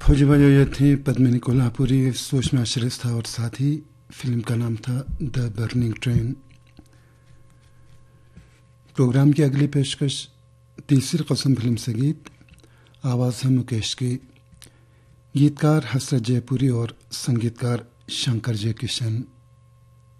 फौजी भाइयों, ये थी पद्मिनी कोल्हापुरी, सुषमा श्रेष्ठा और साथ ही फिल्म का नाम था द बर्निंग ट्रेन। प्रोग्राम की अगली पेशकश तीसरी कसम फिल्म से गीत। आवाज़ है मुकेश की, गीतकार हसरत जयपुरी और संगीतकार शंकर जय किशन।